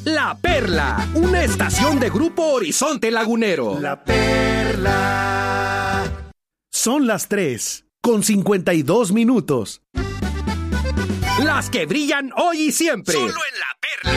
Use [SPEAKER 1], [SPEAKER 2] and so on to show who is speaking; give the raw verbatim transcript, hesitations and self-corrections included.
[SPEAKER 1] La Perla, una estación de Grupo Horizonte Lagunero.
[SPEAKER 2] La Perla. Son las tres, con cincuenta y dos minutos.
[SPEAKER 1] Las que brillan hoy y siempre.
[SPEAKER 3] Solo en La